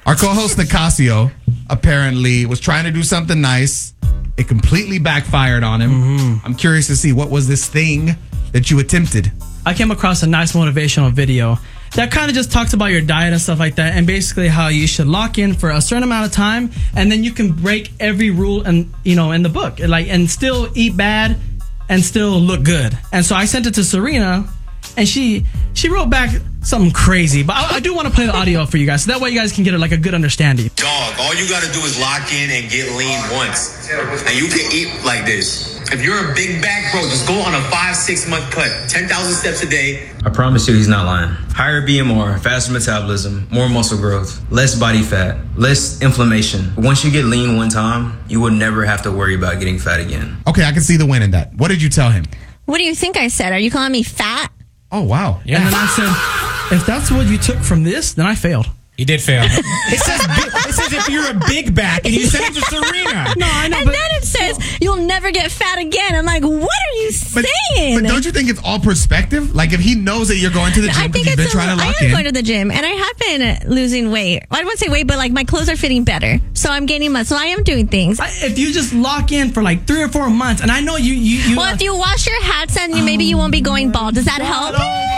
Our co-host Nicasio apparently was trying to do something nice. It completely backfired on him. Mm-hmm. I'm curious to see what was this thing that you attempted. I came across a nice motivational video that kind of just talks about your diet and stuff like that, and basically how you should lock in for a certain amount of time, and then you can break every rule and in the book, and still eat bad and still look good. And so I sent it to Serena, and she wrote back something crazy, but I do want to play the audio for you guys, so that way you guys can get a good understanding. Dog, all you gotta do is lock in and get lean once, and you can eat like this. If you're a big back, bro, just go on a 5-6 month cut, 10,000 steps a day. I promise you he's not lying. Higher BMR, faster metabolism, more muscle growth, less body fat, less inflammation. Once you get lean one time, you will never have to worry about getting fat again. Okay, I can see the win in that. What did you tell him? What do you think I said? Are you calling me fat? Oh, wow. Yeah. And then I said, if that's what you took from this, then I failed. You did fail. It says if you're a big back, and you said it to Serena. No, I know. And then it says you'll never get fat again. I'm like, what are you saying? But don't you think it's all perspective? Like, if he knows that you're going to the gym because you've been trying to lock in. I am going to the gym, and I have been losing weight. Well, I don't want to say weight, but like my clothes are fitting better, so I'm gaining muscle. I am doing things. If you just lock in for like 3 or 4 months, and I know you well, if you wash your hats, and maybe you won't be going bald. Does that help?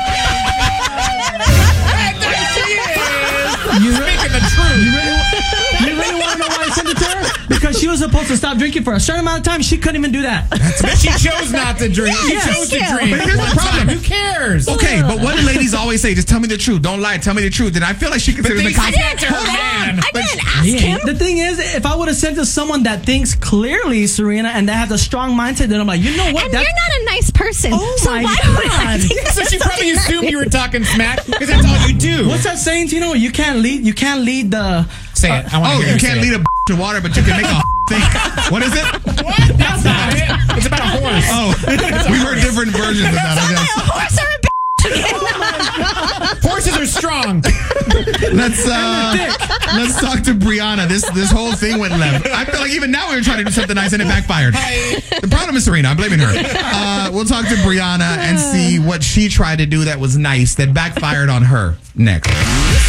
You really want to know why I sent it to her? Because she was supposed to stop drinking for a certain amount of time. She couldn't even do that. But she chose not to drink. Yes, she chose to drink. But here's the problem. Who cares? Okay, but what do ladies always say? Just tell me the truth. Don't lie. Tell me the truth. And I feel like she considers the I didn't ask him. The thing is, if I would have sent to someone that thinks clearly, Serena, and that has a strong mindset, then I'm like, you know what? And you're not a nice person. Oh so my why God. would I think So she probably something assumed nice? you were talking smack because that's all you do. What's that saying, Tino? You can't lead the... Say it. I want to hear you can't lead a to water, but you can make a think. What is it? What? That's not it. It's about a horse. Oh, we've heard different versions of that, I guess. A horse or a Horses are strong. Let's talk to Brianna. This whole thing went left. I feel like even now we were trying to do something nice and it backfired. The problem is Serena. I'm blaming her. We'll talk to Brianna and see what she tried to do that was nice that backfired on her next.